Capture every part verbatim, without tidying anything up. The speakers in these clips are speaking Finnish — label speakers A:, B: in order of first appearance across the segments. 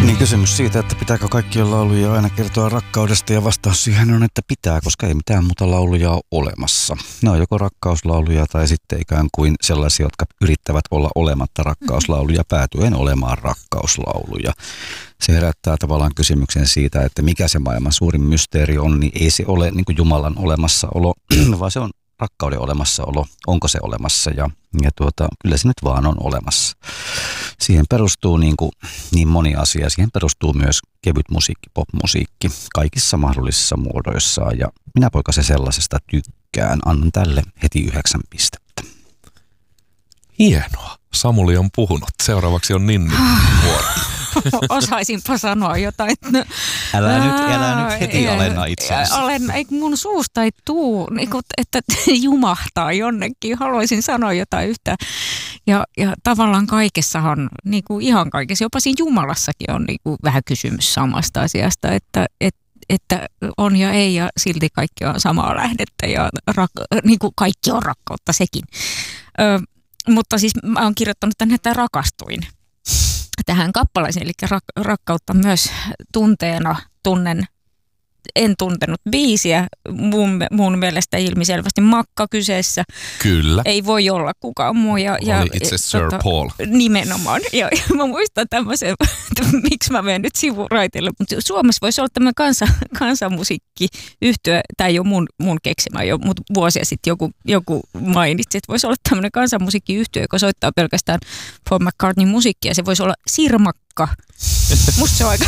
A: Niin, kysymys siitä, että pitääkö kaikkien lauluja aina kertoa rakkaudesta, ja vastaus siihen on, että pitää, koska ei mitään muuta lauluja ole olemassa. Ne on joko rakkauslauluja tai sitten ikään kuin sellaisia, jotka yrittävät olla olematta rakkauslauluja päätyen olemaan rakkauslauluja. Se herättää tavallaan kysymyksen siitä, että mikä se maailman suurin mysteeri on, niin ei se ole niin kuin Jumalan olemassaolo, vaan se on rakkauden olemassaolo, onko se olemassa, ja, ja tuota, kyllä se nyt vaan on olemassa. Siihen perustuu niin, kuin, niin moni asia, siihen perustuu myös kevyt musiikki, popmusiikki, kaikissa mahdollisissa muodoissaan, ja minä poikasen sellaisesta tykkään, annan tälle heti yhdeksän pistettä.
B: Hienoa, Samuli on puhunut, seuraavaksi on Ninnin vuoro.
C: Osaisinpa sanoa jotain. No,
A: älä, ää, nyt, älä nyt heti alenna itseäsi.
C: Olen, ei mun suusta ei tuu, niin kuin, että jumahtaa jonnekin. Haluaisin sanoa jotain yhtä. Ja, ja tavallaan kaikessahan, niin kuin ihan kaikessa, jopa siinä Jumalassakin on niin kuin vähän kysymys samasta asiasta, että, että että on ja ei ja silti kaikki on samaa lähdettä ja rak- niin kuin kaikki on rakkautta sekin. Ö, mutta siis mä oon kirjoittanut tänne, että rakastuin tähän kappaleeseen, eli rak- rakkautta myös tunteena tunnen. En tuntenut biisiä, mun, mun mielestä ilmiselvästi Makka kyseessä.
B: Kyllä.
C: Ei voi olla kukaan muu. Ja, ja,
B: oli itse Sir tota, Paul.
C: Nimenomaan. Ja, ja mä muistan tämmöisen, miksi mä menen nyt sivuraitille, mutta Suomessa voisi olla tämmöinen kansa, kansanmusiikkiyhtyö, tämä ei ole mun, mun keksimä jo, mutta vuosia sitten joku, joku mainitsi, että voisi olla tämmöinen kansanmusiikkiyhtyö, joka soittaa pelkästään Paul McCartneyn musiikkia, se voisi olla Sirmakka. Musta se on aika...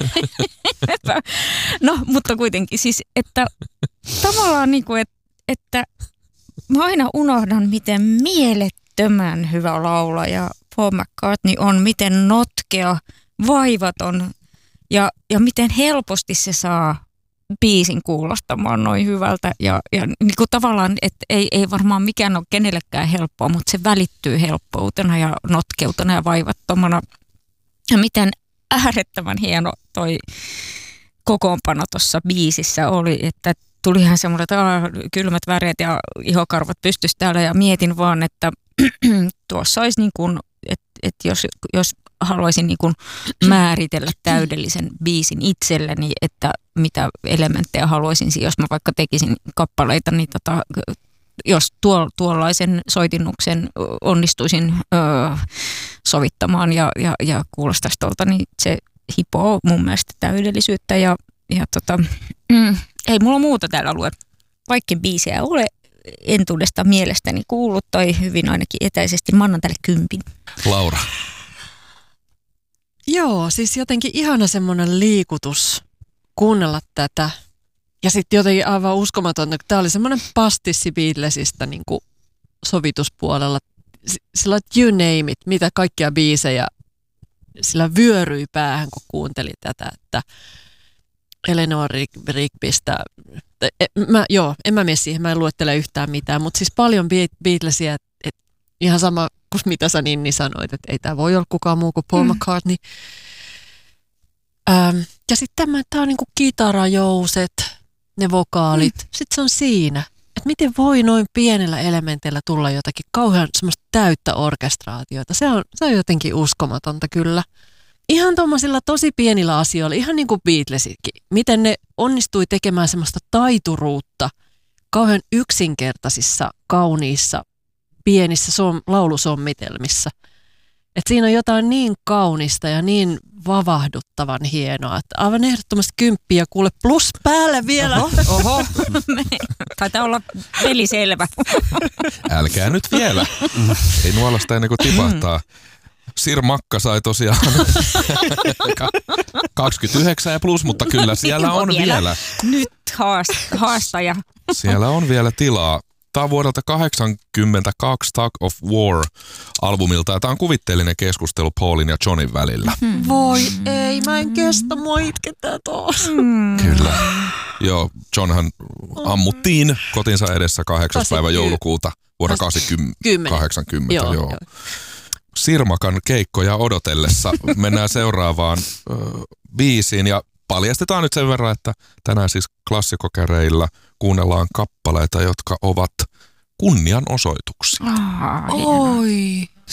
C: no, mutta kuitenkin siis, että tavallaan niin kuin, että, että mä aina unohdan, miten mielettömän hyvä laulaja Paul McCartney on, miten notkea, vaivaton ja, ja miten helposti se saa biisin kuulostamaan noin hyvältä. Ja, ja niin kuin tavallaan, että ei, ei varmaan mikään ole kenellekään helppoa, mutta se välittyy helppoutena ja notkeutena ja vaivattomana. Ja miten äärettömän hieno toi kokoonpano tuossa biisissä oli, että tuli ihan semmoinen, että aah, kylmät väreet ja ihokarvat pystyisi täällä ja mietin vaan, että tuossa olisi niin kuin, että, että jos, jos haluaisin niin kuin määritellä täydellisen biisin itselleni, että mitä elementtejä haluaisin, jos mä vaikka tekisin kappaleita, niin tota, jos tuo, tuollaisen soitinnuksen onnistuisin öö, sovittamaan ja, ja, ja kuulostaisi tuolta, niin se hipoo mun mielestä täydellisyyttä. Ja, ja tota, mm, ei mulla muuta täällä lue. Vaikka biisejä ole entuudesta mielestäni kuullut tai hyvin ainakin etäisesti. Mä annan tälle kympin.
B: Laura.
D: Joo, siis jotenkin ihana semmoinen liikutus kuunnella tätä. Ja sitten jotenkin aivan uskomatonta, kun tämä oli semmoinen pastissi Beatlesista niin kuin sovituspuolella. Sillä you name it, mitä kaikkia biisejä sillä vyöryi päähän, kun kuunteli tätä, että Eleanor Rigbystä, mä, joo, en mä mene siihen, mä en luettele yhtään mitään, mutta siis paljon Beatlesia, että ihan sama kuin mitä sä Ninni sanoit, että ei tämä voi olla kukaan muu kuin Paul mm. McCartney. Ähm, ja sitten tämä on niinku kitarajouset, ne vokaalit, mm. sitten se on siinä, että miten voi noin pienellä elementeillä tulla jotakin kauhean semmoista täyttä orkestraatiota. Se on, se on jotenkin uskomatonta kyllä. Ihan tuommoisilla tosi pienillä asioilla, ihan niin kuin Beatlesitkin, miten ne onnistui tekemään semmoista taituruutta kauhean yksinkertaisissa, kauniissa, pienissä som, laulusommitelmissa. Että siinä on jotain niin kaunista ja niin vavahduttavan hienoa, että aivan ehdottomasti kymppiä kuule plus päälle vielä.
C: Oho, oho. Taitaa olla peli selvä.
B: Älkää nyt vielä. Ei nuolasta ennen kuin tipahtaa. Sir Makka sai tosiaan kaksikymmentäyhdeksän ja plus, mutta kyllä siellä on vielä. vielä.
C: Nyt haast- haastaja.
B: Siellä on vielä tilaa. Tämä on vuodelta kahdeksankymmentäkaksi Tug of War-albumilta, ja tämä on kuvitteellinen keskustelu Paulin ja Johnin välillä.
D: Hmm. Voi ei, mä en kestä, mua itketään taas.
B: Hmm. Kyllä. Joo, Johnhan ammuttiin kotinsa edessä kahdeksas päivä joulukuuta vuonna kahdeksankymmentä. Joo, joo. Sirmakan keikkoja odotellessa mennään seuraavaan ö, biisiin, ja paljastetaan nyt sen verran, että tänään siis klassikokäreillä kuunnellaan kappaleita, jotka ovat kunnianosoituksia.
C: Ah,
D: Oi!